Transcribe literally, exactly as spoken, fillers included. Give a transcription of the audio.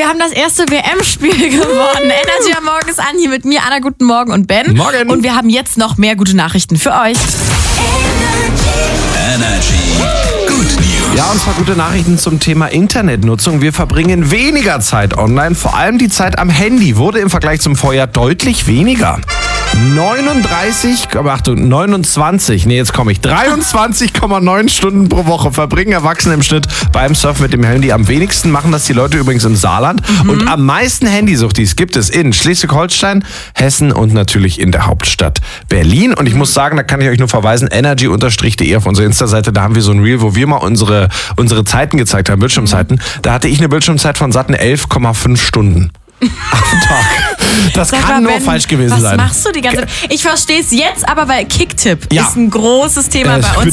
wir haben das erste W M-Spiel gewonnen. Energy am Morgen ist an, hier mit mir, Anna, guten Morgen und Ben. Morgen. Und wir haben jetzt noch mehr gute Nachrichten für euch. Energy Good News. Ja, und zwar gute Nachrichten zum Thema Internetnutzung. Wir verbringen weniger Zeit online, vor allem die Zeit am Handy wurde im Vergleich zum Vorjahr deutlich weniger. neununddreißig, Achtung, neunundzwanzig, nee, jetzt komme ich, dreiundzwanzig Komma neun Stunden pro Woche verbringen Erwachsene im Schnitt beim Surfen mit dem Handy. Am wenigsten machen das die Leute übrigens im Saarland. Mhm. Und am meisten Handysuchtis gibt es in Schleswig-Holstein, Hessen und natürlich in der Hauptstadt Berlin. Und ich muss sagen, da kann ich euch nur verweisen, energy-de auf unserer Insta-Seite, da haben wir so ein Reel, wo wir mal unsere, unsere Zeiten gezeigt haben, Bildschirmzeiten. Da hatte ich eine Bildschirmzeit von satten elf Komma fünf Stunden. Am Tag. Das Sag kann mal, nur Ben, falsch gewesen was sein. Was machst du die ganze Zeit? Ich verstehe es jetzt, aber weil Kicktipp Ja. ist ein großes Thema Äh, bei uns.